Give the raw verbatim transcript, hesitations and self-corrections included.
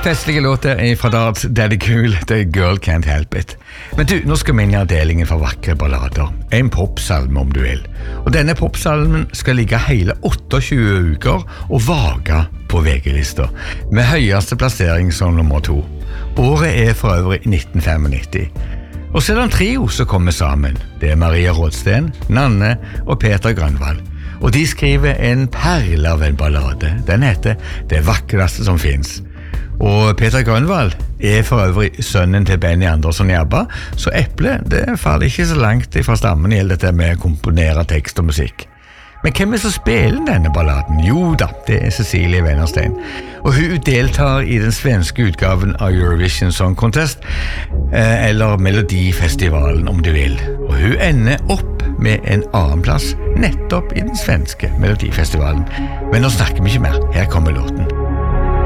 Festlige låter er fra Darts Daddy Cool til Girl Can't Help It. Men du, nå skal vi inn i avdelingen for vakre ballader. En popsalme om du vil. Og denne popsalmen skal ligge hele tjueåtte uker og vage på V G-lista, med høyeste plassering som nummer to. Året er for øvrig nitten nittifem. Og så er det en trio som kommer sammen. Det er Maria Rådsten, Nanne og Peter Grønvald. Og de skriver en perle av en ballade. Den heter Det vakreste som finnes. Og Peter Grønvald er for øvrig sønnen til Benny Andersson i ABBA, så Eple, det faller ikke så langt fra stammen i dette med å komponere tekst og musikk. Men hvem er som spiller denne balladen? Jo da, det er Cecilie Wennerstein. Og hun deltar i den svenske utgaven av Eurovision Song Contest, eh, eller Melodifestivalen om du vil. Og hun ender opp med en annen plass, nettopp i den svenske Melodifestivalen. Men nå snakker vi ikke mer. Her kommer låten.